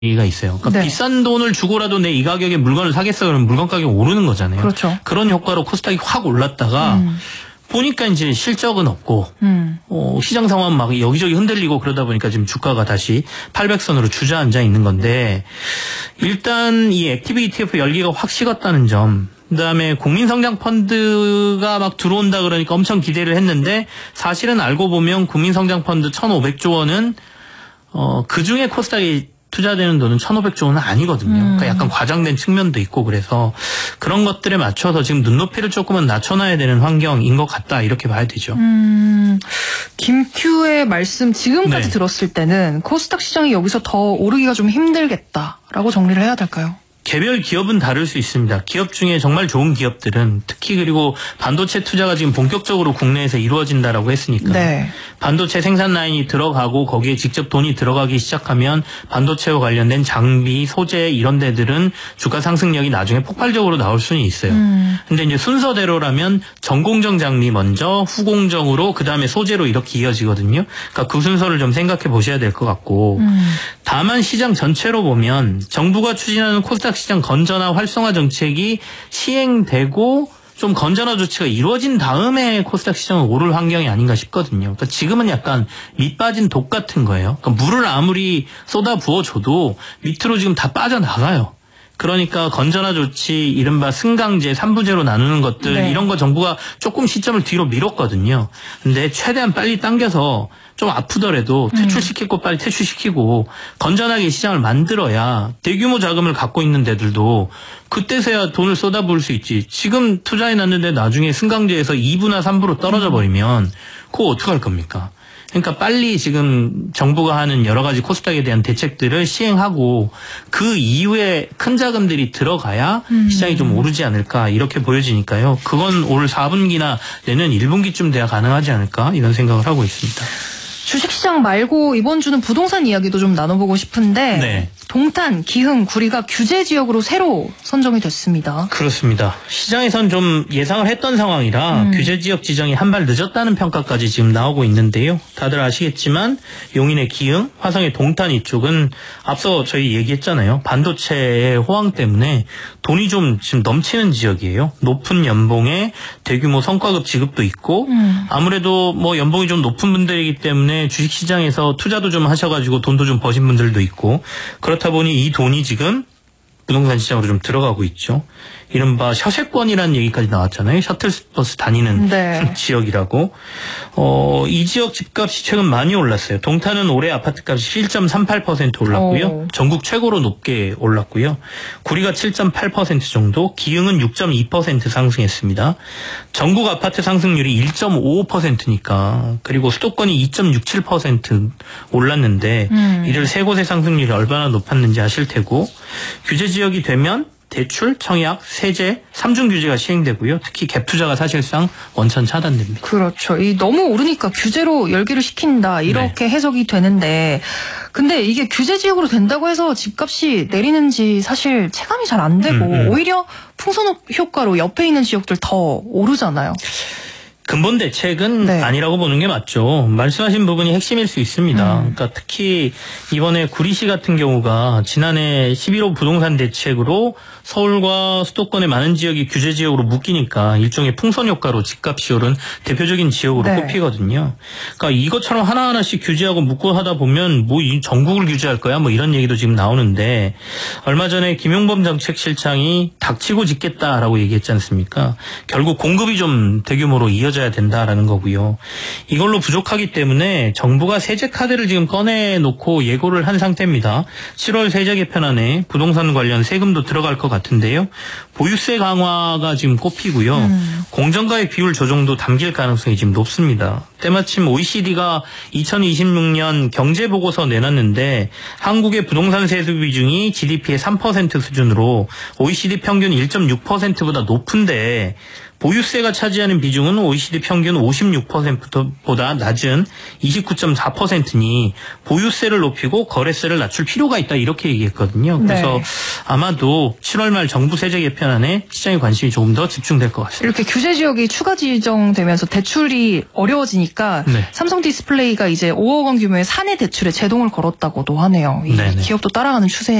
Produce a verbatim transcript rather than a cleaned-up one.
가 있어요. 그러니까 네. 비싼 돈을 주고라도 내 이 가격에 물건을 사겠어 그러면 물건 가격이 오르는 거잖아요. 그렇죠. 그런 효과로 코스닥이 확 올랐다가 음. 보니까 이제 실적은 없고 음. 어, 시장 상황 막 여기저기 흔들리고 그러다 보니까 지금 주가가 다시 팔백 선으로 주저앉아 있는 건데 일단 이 액티브 이티에프 열기가 확 식었다는 점 그다음에 국민성장펀드가 막 들어온다 그러니까 엄청 기대를 했는데 사실은 알고 보면 국민성장펀드 천오백조 원은 어, 그중에 코스닥이 투자되는 돈은 천오백조 원은 아니거든요. 음. 그러니까 약간 과장된 측면도 있고 그래서 그런 것들에 맞춰서 지금 눈높이를 조금은 낮춰놔야 되는 환경인 것 같다 이렇게 봐야 되죠. 음, 김큐의 말씀 지금까지 네. 들었을 때는 코스닥 시장이 여기서 더 오르기가 좀 힘들겠다라고 정리를 해야 될까요? 개별 기업은 다를 수 있습니다. 기업 중에 정말 좋은 기업들은 특히 그리고 반도체 투자가 지금 본격적으로 국내에서 이루어진다라고 했으니까 네. 반도체 생산 라인이 들어가고 거기에 직접 돈이 들어가기 시작하면 반도체와 관련된 장비, 소재 이런 데들은 주가 상승력이 나중에 폭발적으로 나올 수는 있어요. 음. 근데 이제 순서대로라면 전공정 장비 먼저 후공정으로 그다음에 소재로 이렇게 이어지거든요. 그러니까 그 순서를 좀 생각해 보셔야 될 것 같고 음. 다만 시장 전체로 보면 정부가 추진하는 코스닥 시장 건전화 활성화 정책이 시행되고 좀 건전화 조치가 이루어진 다음에 코스닥 시장은 오를 환경이 아닌가 싶거든요. 그러니까 지금은 약간 밑 빠진 독 같은 거예요. 그러니까 물을 아무리 쏟아 부어줘도 밑으로 지금 다 빠져나가요. 그러니까 건전화 조치, 이른바 승강제, 삼부제로 나누는 것들 네. 이런 거 정부가 조금 시점을 뒤로 미뤘거든요. 근데 최대한 빨리 당겨서 좀 아프더라도 퇴출시킬 거 빨리 퇴출시키고 건전하게 시장을 만들어야 대규모 자금을 갖고 있는 데들도 그때서야 돈을 쏟아부을 수 있지. 지금 투자해놨는데 나중에 승강제에서 이 부나 삼 부로 떨어져 버리면 그거 어떡할 겁니까? 그러니까 빨리 지금 정부가 하는 여러 가지 코스닥에 대한 대책들을 시행하고 그 이후에 큰 자금들이 들어가야 음. 시장이 좀 오르지 않을까 이렇게 보여지니까요. 그건 올 사 분기나 내년 일 분기쯤 돼야 가능하지 않을까 이런 생각을 하고 있습니다. 주식시장 말고 이번 주는 부동산 이야기도 좀 나눠보고 싶은데 네. 동탄, 기흥, 구리가 규제 지역으로 새로 선정이 됐습니다. 그렇습니다. 시장에선 좀 예상을 했던 상황이라 음. 규제 지역 지정이 한 발 늦었다는 평가까지 지금 나오고 있는데요. 다들 아시겠지만 용인의 기흥, 화성의 동탄 이쪽은 앞서 저희 얘기했잖아요. 반도체의 호황 때문에 돈이 좀 지금 넘치는 지역이에요. 높은 연봉에 대규모 성과급 지급도 있고 음. 아무래도 뭐 연봉이 좀 높은 분들이기 때문에 주식시장에서 투자도 좀 하셔가지고 돈도 좀 버신 분들도 있고 그렇다 보니 이 돈이 지금 부동산 시장으로 좀 들어가고 있죠. 이른바 셔세권이라는 얘기까지 나왔잖아요. 셔틀버스 다니는 네. 지역이라고. 어, 이 지역 집값이 최근 많이 올랐어요. 동탄은 올해 아파트값이 칠 점 삼팔 퍼센트 올랐고요. 오. 전국 최고로 높게 올랐고요. 구리가 칠 점 팔 퍼센트 정도, 기흥은 육 점 이 퍼센트 상승했습니다. 전국 아파트 상승률이 일 점 오오 퍼센트니까 그리고 수도권이 이 점 육칠 퍼센트 올랐는데 음. 이를 세 곳의 상승률이 얼마나 높았는지 아실 테고 규제 지역이 되면 대출, 청약, 세제, 삼중 규제가 시행되고요. 특히 갭 투자가 사실상 원천 차단됩니다. 그렇죠. 이 너무 오르니까 규제로 열기를 식힌다 이렇게 네. 해석이 되는데 근데 이게 규제 지역으로 된다고 해서 집값이 내리는지 사실 체감이 잘 안 되고 음, 음. 오히려 풍선 효과로 옆에 있는 지역들 더 오르잖아요. 근본 대책은 네. 아니라고 보는 게 맞죠. 말씀하신 부분이 핵심일 수 있습니다. 음. 그러니까 특히 이번에 구리시 같은 경우가 지난해 십일 호 부동산 대책으로 서울과 수도권의 많은 지역이 규제 지역으로 묶이니까 일종의 풍선 효과로 집값이 오른 대표적인 지역으로 네. 꼽히거든요. 그러니까 이것처럼 하나하나씩 규제하고 묶고 하다 보면 뭐 이 전국을 규제할 거야 뭐 이런 얘기도 지금 나오는데 얼마 전에 김용범 정책실장이 닥치고 짓겠다라고 얘기했지 않습니까? 결국 공급이 좀 대규모로 이어져야 된다라는 거고요. 이걸로 부족하기 때문에 정부가 세제 카드를 지금 꺼내놓고 예고를 한 상태입니다. 칠월 세제 개편안에 부동산 관련 세금도 들어갈 것 같은데요. 보유세 강화가 지금 꼽히고요. 음. 공정가의 비율 조정도 담길 가능성이 지금 높습니다. 때마침 오이시디가 이천이십육 년 경제보고서 내놨는데 한국의 부동산 세수 비중이 지디피의 삼 퍼센트 수준으로 오이시디 평균 일 점 육 퍼센트보다 높은데 보유세가 차지하는 비중은 오이시디 평균 오십육 퍼센트보다 낮은 이십구 점 사 퍼센트니 보유세를 높이고 거래세를 낮출 필요가 있다 이렇게 얘기했거든요. 그래서 네. 아마도 칠월 말 정부 세제 개편안에 시장의 관심이 조금 더 집중될 것 같습니다. 이렇게 규제 지역이 추가 지정되면서 대출이 어려워지니까 네. 삼성 디스플레이가 이제 오억 원 규모의 사내 대출에 제동을 걸었다고도 하네요. 이 네네. 기업도 따라가는 추세.